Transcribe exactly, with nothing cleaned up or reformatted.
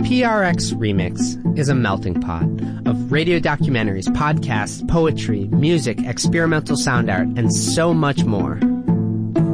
P R X Remix is a melting pot of radio documentaries, podcasts, poetry, music, experimental sound art, and so much more.